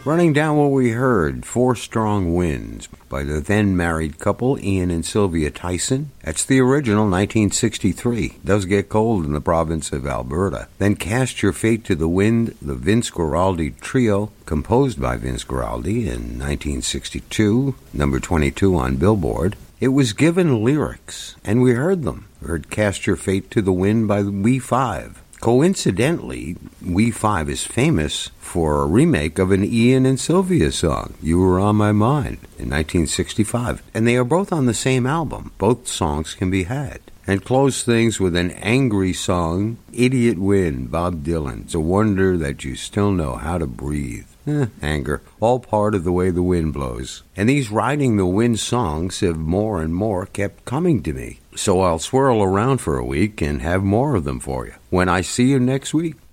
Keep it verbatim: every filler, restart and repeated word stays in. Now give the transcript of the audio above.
Running down what we heard, Four Strong Winds, by the then-married couple Ian and Sylvia Tyson. That's the original, nineteen sixty-three. Does get cold in the province of Alberta. Then Cast Your Fate to the Wind, the Vince Guaraldi Trio, composed by Vince Guaraldi in nineteen sixty-two, number twenty-two on Billboard. It was given lyrics, and we heard them. We heard Cast Your Fate to the Wind by We Five. Coincidentally, We Five is famous for a remake of an Ian and Sylvia song, You Were On My Mind, in nineteen sixty-five. And they are both on the same album. Both songs can be had. And close things with an angry song, Idiot Wind, Bob Dylan. It's a wonder that you still know how to breathe. Eh, anger, all part of the way the wind blows. And these Riding the Wind songs have more and more kept coming to me. So I'll swirl around for a week and have more of them for you when I see you next week.